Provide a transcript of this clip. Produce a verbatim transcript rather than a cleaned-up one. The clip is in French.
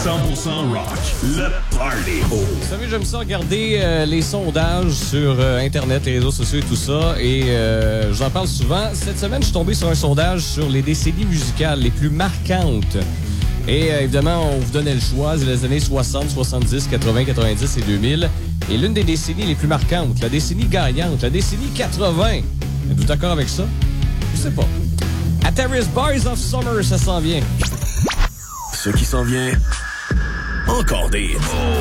cent pour cent rock, le party. Vous savez, j'aime ça regarder euh, les sondages sur euh, Internet, les réseaux sociaux et tout ça. Et euh, j'en parle souvent. Cette semaine, je suis tombé sur un sondage sur les décennies musicales les plus marquantes. Et euh, évidemment, on vous donnait le choix. C'est les années soixante, soixante-dix, quatre-vingts, quatre-vingt-dix et deux mille. Et l'une des décennies les plus marquantes, la décennie gagnante, la décennie quatre-vingts. Êtes-vous d'accord avec ça? Je sais pas. Ataris Boys of Summer, ça s'en vient. Ce qui s'en vient, encore des...